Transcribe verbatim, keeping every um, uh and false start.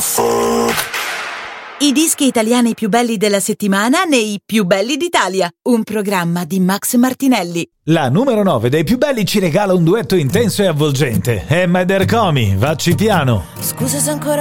fuck. I dischi italiani più belli della settimana nei Più belli d'Italia, un programma di Max Martinelli. La numero nove dei più belli ci regala un duetto intenso e avvolgente. Emma ed Ercomi, vacci piano. Scusa se ancora